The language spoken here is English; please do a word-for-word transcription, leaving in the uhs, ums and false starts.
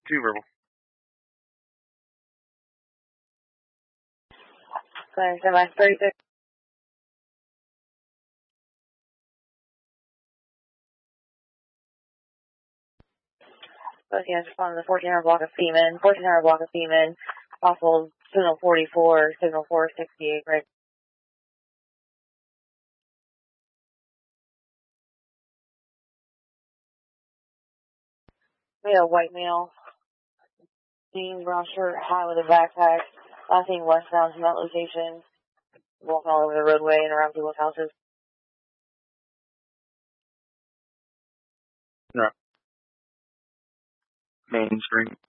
Two verbal. Clear, semi thirty-six. Both units respond to the fourteen hundred block of Seaman. fourteen hundred block of Seaman. Possible signal forty-four, signal four sixty-eight, right? We have a white male. Jeans, brown shirt, hat with a backpack. Last seen westbound from that location. Walking all over the roadway and around people's houses. No. Main Street.